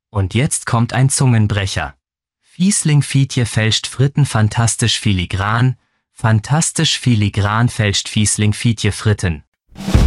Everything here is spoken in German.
Und jetzt kommt ein Zungenbrecher. Fiesling Fietje fälscht Fritten fantastisch filigran fälscht Fiesling Fietje Fritten.